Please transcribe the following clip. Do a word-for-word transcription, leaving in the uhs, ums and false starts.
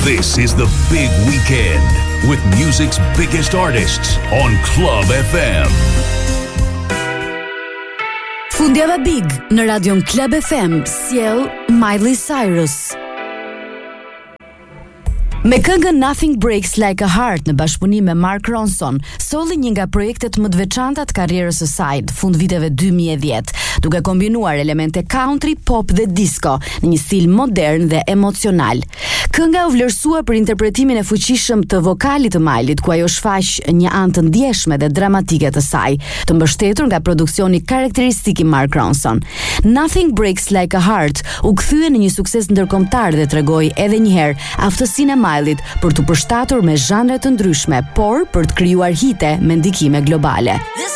This is the big weekend with music's biggest artists on Club F M. Fundjava Big në radion Club F M sjell Miley Cyrus. Me këngën Nothing Breaks Like a Heart në bashkëpunim me Mark Ronson, solli një nga projektet më të veçanta të karrierës së saj fund viteve dy mijë e dhjetë, duke kombinuar elemente country, pop dhe disco në një stil modern dhe emocional. Kënga u vlerësua për interpretimin e fuqishëm të vokalit të Mileyt, ku ajo shfaq një anë të ndjeshme dhe dramatike të saj, të mbështetur nga produksioni karakteristik i Mark Ronson. Nothing Breaks Like a Heart u kthye në një sukses ndërkombëtar dhe tregoi edhe një herë aftësinë e Mileyt për të përshtatur me zhanre të ndryshme, por për të krijuar hite me ndikime globale.